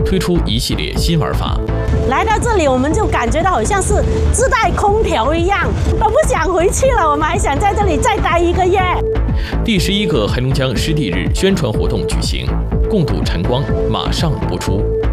推出一系列新玩法。 来到这里，我们就感觉到好像是自带空调一样，都不想回去了。我们还想在这里再待1个月。 第11个黑龙江湿地日宣传活动举行，共睹晨光马上播出。